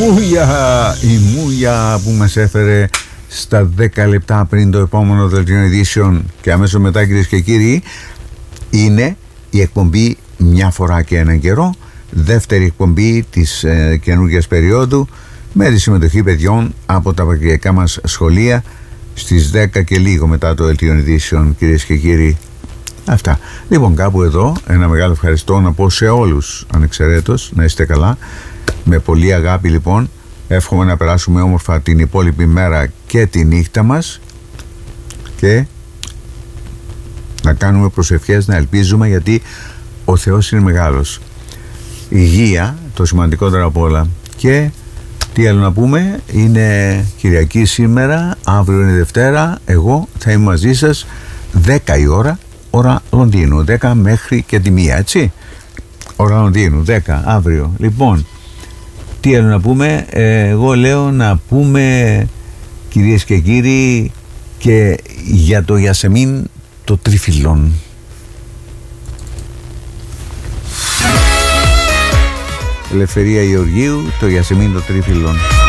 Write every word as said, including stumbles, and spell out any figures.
Μούγια, η Μούγια που μας έφερε στα δέκα λεπτά πριν το επόμενο δελτίο ειδήσεων, και αμέσως μετά, κυρίες και κύριοι, είναι η εκπομπή Μια φορά και έναν καιρό, δεύτερη εκπομπή της ε, καινούργιας περίοδου, με τη συμμετοχή παιδιών από τα παγκριακά μας σχολεία στις δέκα και λίγο μετά το δελτίο ειδήσεων, κυρίες και κύριοι. Αυτά. Λοιπόν, κάπου εδώ ένα μεγάλο ευχαριστώ να πω σε όλους ανεξαιρέτως, να είστε καλά, με πολύ αγάπη. Λοιπόν, εύχομαι να περάσουμε όμορφα την υπόλοιπη μέρα και τη νύχτα μας και να κάνουμε προσευχές, να ελπίζουμε, γιατί ο Θεός είναι μεγάλος. Υγεία, το σημαντικότερο από όλα. Και τι άλλο να πούμε, είναι Κυριακή σήμερα, αύριο είναι Δευτέρα, εγώ θα είμαι μαζί σας δέκα η ώρα, ώρα Λονδίνου, δέκα μέχρι και τη μία, έτσι, ώρα Λονδίνου, δέκα αύριο. Λοιπόν, τι άλλο να πούμε, ε, εγώ λέω να πούμε, κυρίες και κύριοι, και για το Ιασεμίν το Τρίφυλλον. Ελευθερία Γεωργίου, το Ιασεμίν το Τρίφυλλον.